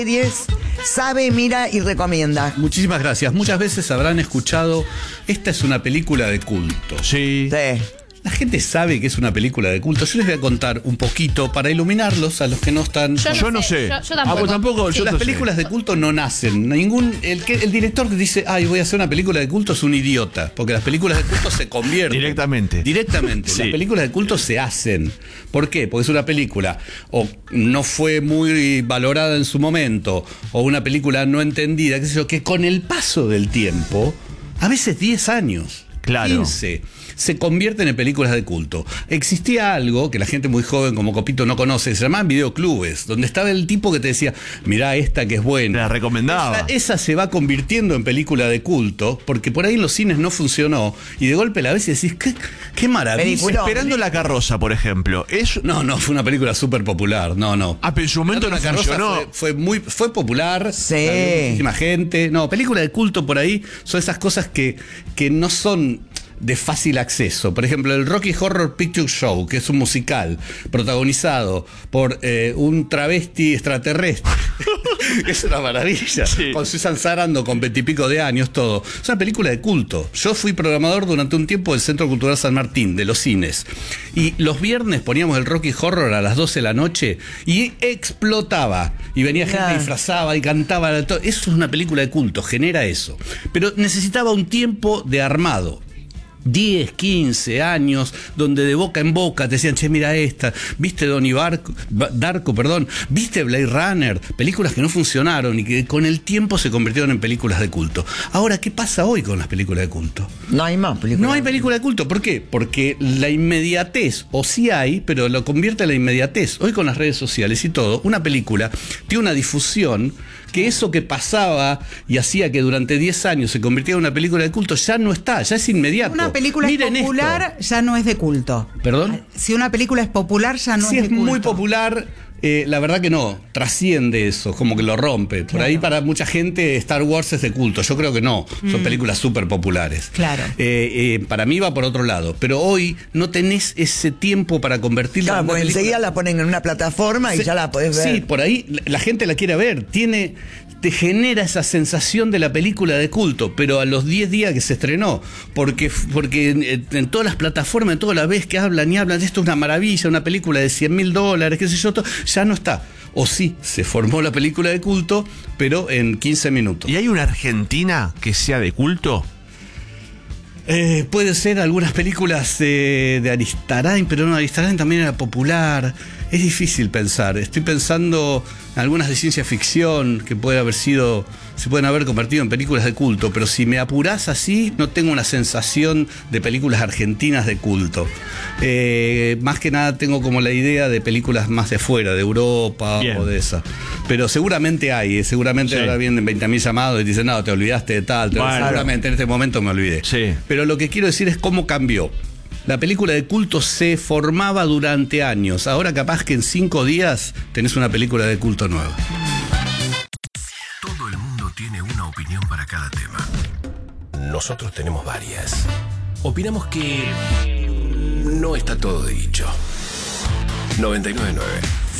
series sabe, mira y recomienda. Muchísimas gracias. Muchas veces habrán escuchado, esta es una película de culto. Sí. Sí. La gente sabe que es una película de culto. Yo les voy a contar un poquito para iluminarlos a los que no están. Yo no sé. Yo tampoco. Vos tampoco. Yo Las no sé. películas de culto no nacen. El director que dice, ay, voy a hacer una película de culto es un idiota. Porque las películas de culto se convierten. Directamente. Sí. Las películas de culto se hacen. ¿Por qué? Porque es una película o no fue muy valorada en su momento, o una película no entendida, qué sé yo, que con el paso del tiempo, a veces 10 años, Claro. 15, se convierten en películas de culto. Existía algo que la gente muy joven como Copito no conoce, se llamaban videoclubes, donde estaba el tipo que te decía, mirá esta que es buena. La recomendaba. Esa se va convirtiendo en película de culto, porque por ahí en los cines no funcionó, y de golpe la ves y decís, qué maravilla. Película. Esperando la carroza, por ejemplo. No, fue una película súper popular, no. Ah, pero en su momento no La Carroza funcionó. fue popular, Sí. la vio muchísima gente. No, película de culto por ahí son esas cosas que no son de fácil acceso. Por ejemplo, el Rocky Horror Picture Show, que es un musical protagonizado por un travesti extraterrestre. Es una maravilla. Sí. Con Susan Sarandon, con 20 y pico de años, todo. Es una película de culto. Yo fui programador durante un tiempo del Centro Cultural San Martín, de los cines. Y los viernes poníamos el Rocky Horror a las 12 de la noche y explotaba. Y venía gente Claro. disfrazada y cantaba. Eso es una película de culto, genera eso. Pero necesitaba un tiempo de armado. 10, 15 años, donde de boca en boca te decían, che, mira esta, viste Donnie Darko, viste Blade Runner, películas que no funcionaron y que con el tiempo se convirtieron en películas de culto. Ahora, ¿qué pasa hoy con las películas de culto? No hay más películas. No hay película de culto. ¿Por qué? Porque la inmediatez, o sí hay, pero lo convierte en la inmediatez. Hoy con las redes sociales y todo, una película tiene una difusión que eso que pasaba y hacía que durante 10 años se convirtiera en una película de culto ya no está, ya es inmediato. Una película es Miren popular, ya no es de culto. ¿Perdón? Si una película es popular, ya no Si es de es culto. muy popular, la verdad que no, trasciende eso, como que lo rompe. Por Claro. ahí para mucha gente Star Wars es de culto, yo creo que no, son películas súper populares. Claro. Para mí va por otro lado, pero hoy no tenés ese tiempo para convertirla Claro, en una porque película. enseguida la ponen en una plataforma y Sí, ya la podés ver. Sí, por ahí la gente la quiere ver, te genera esa sensación de la película de culto, pero a los 10 días que se estrenó, porque en todas las plataformas, en todas las veces que hablan y hablan, esto es una maravilla, una película de $100.000, qué sé yo, ya no está. O sí, se formó la película de culto, pero en 15 minutos. ¿Y hay una Argentina que sea de culto? Puede ser algunas películas de Aristarain, pero no, Aristarain también era popular. Es difícil pensar. Estoy pensando en algunas de ciencia ficción que se pueden haber convertido en películas de culto, pero si me apurás así, no tengo una sensación de películas argentinas de culto. Más que nada tengo como la idea de películas más de fuera, de Europa. Bien. O de esa. Pero seguramente hay, seguramente Sí. ahora vienen 20.000 llamados y dicen, no, te olvidaste de tal, Bueno. seguramente en este momento me olvidé. Sí. Pero lo que quiero decir es cómo cambió. La película de culto se formaba durante años. Ahora capaz que en 5 días tenés una película de culto nueva. Todo el mundo tiene una opinión para cada tema. Nosotros tenemos varias. Opinamos que no está todo dicho. 99.9